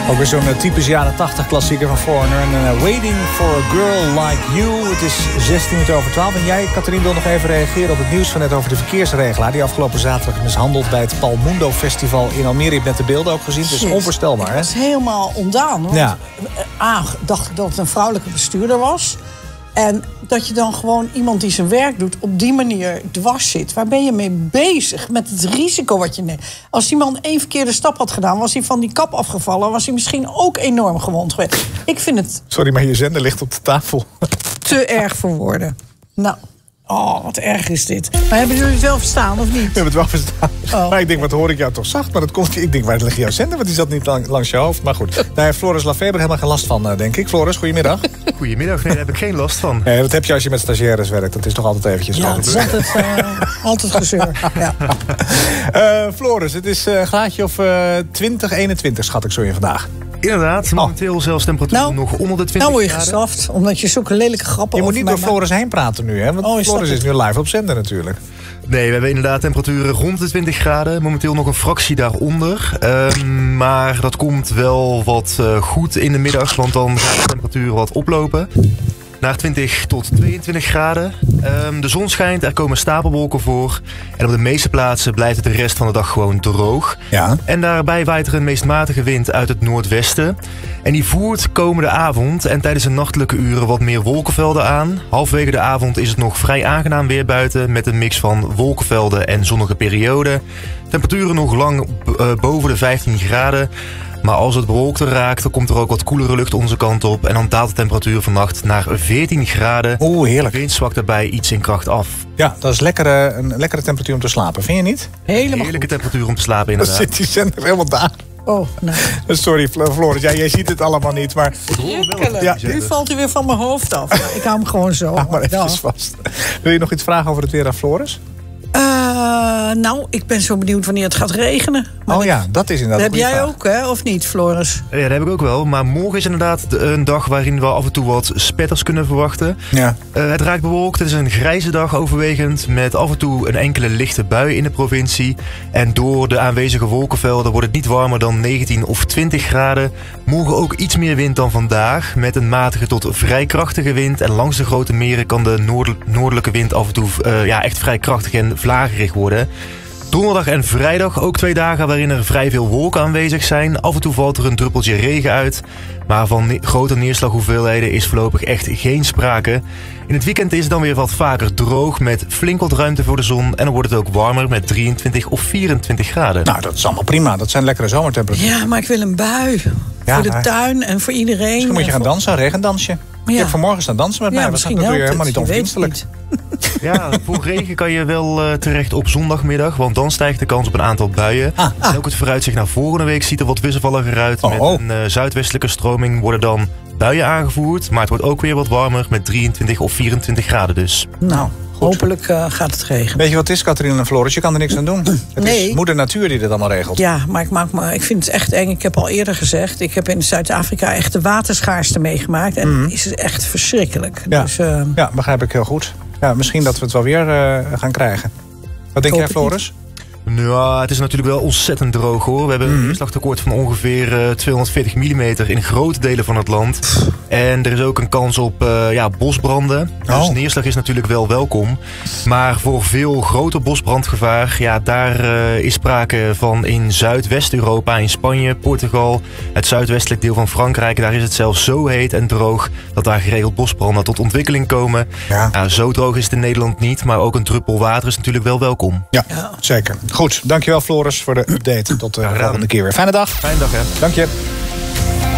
Ook weer zo'n typisch jaren 80 klassieker van Foreigner. En Waiting for a Girl Like You. Het is 12:16. En jij, Catherine, wil nog even reageren op het nieuws van net over de verkeersregelaar. Die afgelopen zaterdag mishandeld bij het Palmundo Festival in Almere. Je hebt net de beelden ook gezien. Het is onvoorstelbaar, hè? Dat is helemaal ondaan. Want ja. Dacht ik dat het een vrouwelijke bestuurder was. En dat je dan gewoon iemand die zijn werk doet op die manier dwars zit. Waar ben je mee bezig met het risico wat je neemt? Als die man 1 verkeerde stap had gedaan, was hij van die kap afgevallen. Was hij misschien ook enorm gewond geweest. Ik vind het... Sorry, maar je zender ligt op de tafel. Te erg voor woorden. Nou, wat erg is dit. Maar hebben jullie het wel verstaan, of niet? We hebben het wel verstaan. Oh. Maar ik denk, wat hoor ik jou toch zacht? Maar dat komt, ik denk, waar ligt jouw zender? Want die zat niet langs je hoofd. Maar goed, daar heeft Floris Lafeber helemaal geen last van, denk ik. Floris, goedemiddag. Goedemiddag, nee, daar heb ik geen last van. Wat heb je als je met stagiaires werkt? Dat is toch altijd eventjes... Ja, het is altijd gezeur. Ja. Floris, het is een graadje of 20, 21 schat ik zo in vandaag. Inderdaad, momenteel zelfs temperatuur nog onder de 20 nou word je graden. gestraft, omdat je zulke lelijke grappen... Je moet niet door Floris heen praten nu, hè? Want Floris is nu live op zender natuurlijk. Nee, we hebben inderdaad temperaturen rond de 20 graden. Momenteel nog een fractie daaronder. Maar dat komt wel wat goed in de middag, want dan gaat de temperatuur wat oplopen. Naar 20 tot 22 graden. De zon schijnt, er komen stapelwolken voor. En op de meeste plaatsen blijft het de rest van de dag gewoon droog. Ja. En daarbij waait er een meest matige wind uit het noordwesten. En die voert komende avond en tijdens de nachtelijke uren wat meer wolkenvelden aan. Halverwege de avond is het nog vrij aangenaam weer buiten, met een mix van wolkenvelden en zonnige perioden. Temperaturen nog lang boven de 15 graden. Maar als het bewolkter raakt, dan komt er ook wat koelere lucht onze kant op. En dan daalt de temperatuur vannacht naar 14 graden. Oeh, heerlijk. De wind zwakt daarbij iets in kracht af. Ja, dat is een lekkere temperatuur om te slapen, vind je niet? Helemaal heerlijke temperatuur om te slapen, inderdaad. Dan zit die zender helemaal daar. Oh, nee. Sorry, Floris. Ja, jij ziet het allemaal niet, maar... Ja, nu valt hij weer van mijn hoofd af. Ik hou hem gewoon zo. Hou maar even vast. Wil je nog iets vragen over het weer aan Floris? Nou, ik ben zo benieuwd wanneer het gaat regenen. Maar ja, dat is inderdaad dat heb jij ook, hè? Of niet, Floris? Ja, dat heb ik ook wel. Maar morgen is inderdaad een dag waarin we af en toe wat spetters kunnen verwachten. Ja. Het raakt bewolkt. Het is een grijze dag overwegend. Met af en toe een enkele lichte bui in de provincie. En door de aanwezige wolkenvelden wordt het niet warmer dan 19 of 20 graden. Morgen ook iets meer wind dan vandaag. Met een matige tot vrij krachtige wind. En langs de grote meren kan de noordelijke wind af en toe echt vrij krachtig en vlagerig worden. Donderdag en vrijdag ook 2 dagen waarin er vrij veel wolken aanwezig zijn. Af en toe valt er een druppeltje regen uit. Maar van grote neerslaghoeveelheden is voorlopig echt geen sprake. In het weekend is het dan weer wat vaker droog met flink wat ruimte voor de zon. En dan wordt het ook warmer met 23 of 24 graden. Nou, dat is allemaal prima. Dat zijn lekkere zomertemperaturen. Ja, maar ik wil een bui. Voor de tuin en voor iedereen. Misschien moet je gaan dansen, een regendansje. Ja. Ik heb vanmorgen staan dansen met mij. Misschien dat doe je helemaal niet onvriendelijk. Ja, voor regen kan je wel terecht op zondagmiddag. Want dan stijgt de kans op een aantal buien. En ook het vooruitzicht naar volgende week ziet er wat wisselvalliger uit. Met een zuidwestelijke stroming worden dan buien aangevoerd. Maar het wordt ook weer wat warmer met 23 of 24 graden dus. Nou, hopelijk gaat het regenen. Weet je wat het is, Catherine en Floris? Je kan er niks aan doen. Het is moeder natuur die dit allemaal regelt. Ja, maar ik vind het echt eng. Ik heb al eerder gezegd, ik heb in Zuid-Afrika echt de waterschaarste meegemaakt. En het is echt verschrikkelijk. Ja. Dus, ja, begrijp ik heel goed. Ja, misschien dat we het wel weer gaan krijgen. Wat denk jij, Floris? Nou, het is natuurlijk wel ontzettend droog, hoor. We hebben een neerslagtekort van ongeveer 240 mm in grote delen van het land. En er is ook een kans op bosbranden. Dus neerslag is natuurlijk wel welkom. Maar voor veel groter bosbrandgevaar, daar is sprake van in Zuidwest-Europa, in Spanje, Portugal, het zuidwestelijk deel van Frankrijk. Daar is het zelfs zo heet en droog dat daar geregeld bosbranden tot ontwikkeling komen. Ja. Nou, zo droog is het in Nederland niet, maar ook een druppel water is natuurlijk wel welkom. Ja, zeker. Goed, dankjewel Floris voor de update. Tot de volgende keer weer. Fijne dag. Fijne dag, hè. Dank je.